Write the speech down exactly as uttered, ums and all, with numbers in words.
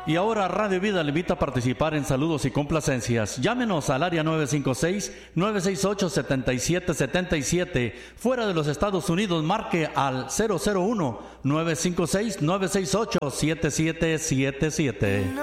Y ahora Radio Vida le invita a participar en saludos y complacencias. Llámenos al área nueve cinco seis, nueve seis ocho, siete siete siete siete. Fuera de los Estados Unidos, marque al cero cero uno, nueve cinco seis, nueve seis ocho, siete siete siete siete.